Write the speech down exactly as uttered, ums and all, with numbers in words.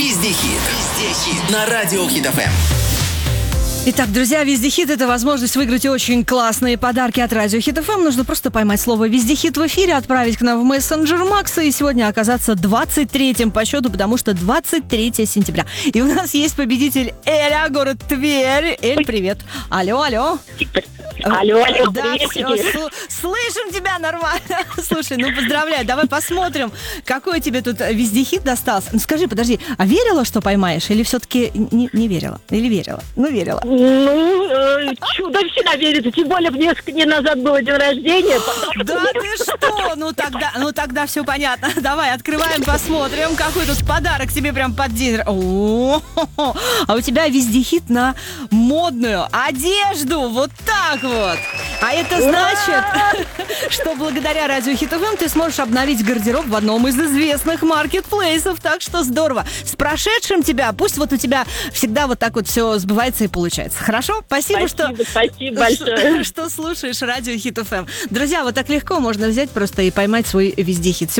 Везде хит. Везде хит. На радио Хит эф эм. Итак, друзья, Везде хит — это возможность выиграть очень классные подарки от радио Хит эф эм. Нужно просто поймать слово Везде хит в эфире, отправить к нам в мессенджер Макса и сегодня оказаться двадцать третьим по счету, потому что двадцать третьего сентября. И у нас есть победитель Эля, город Тверь. Эль, привет. Алло, алло. Алло, алло, да, привет, все, привет. слу- слышим тебя нормально. Слушай, ну поздравляю, давай посмотрим, какой тебе тут Везде хит достался. Ну скажи, подожди, а верила, что поймаешь, или все-таки не, не верила? Или верила? Ну, верила. Ну, э, чудо всегда верится. Тем более, в несколько дней назад было день рождения. Да ты что? Ну тогда, ну тогда все понятно. Давай, открываем, посмотрим, какой тут подарок тебе прям под день. О-о-о. А у тебя Везде хит на модную одежду. Вот так вот. А это значит, что благодаря радио Хит эф эм ты сможешь обновить гардероб в одном из известных маркетплейсов. Так что здорово. С прошедшим тебя. Пусть вот у тебя всегда вот так вот все сбывается и получается. Хорошо? Спасибо, Спасибо, что... спасибо большое. Что слушаешь радио Хит эф эм. Друзья, вот так легко можно взять просто и поймать свой Везде хит.